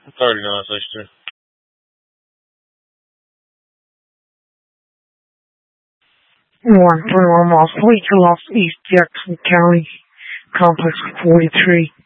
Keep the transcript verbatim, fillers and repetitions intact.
thirty-nine, sixty-two. one three one miles, Fleet to Los East Jackson County, Complex forty-three.